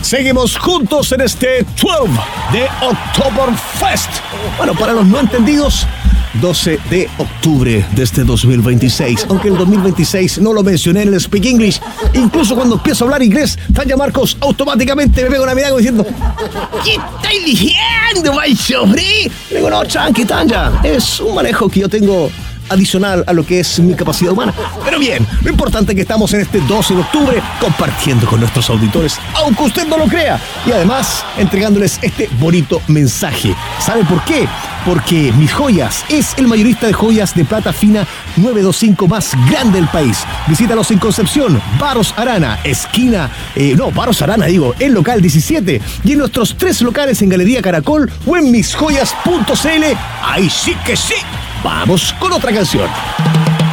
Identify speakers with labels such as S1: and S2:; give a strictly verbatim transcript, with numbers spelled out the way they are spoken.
S1: Seguimos juntos en este doce de Oktoberfest. Bueno, para los no entendidos, doce de octubre de este dos mil veintiséis. Aunque el dos mil veintiséis no lo mencioné en el Speak English. Incluso cuando empiezo a hablar inglés, Tanya Marcos automáticamente me pega una mirada diciendo: ¿qué estáis diciendo, my sofrí? Le digo: no, tranqui, Tanya. Es un manejo que yo tengo adicional a lo que es mi capacidad humana. Pero bien, lo importante es que estamos en este doce de octubre compartiendo con nuestros auditores, aunque usted no lo crea, y además entregándoles este bonito mensaje. ¿Sabe por qué? Porque Mis Joyas es el mayorista de joyas de plata fina nueve dos cinco más grande del país. Visítalos en Concepción, Barros Arana, esquina, eh, no, Barros Arana digo, en local diecisiete, y en nuestros tres locales en Galería Caracol o en mis joyas punto c l. Ahí sí que sí. Vamos con otra canción.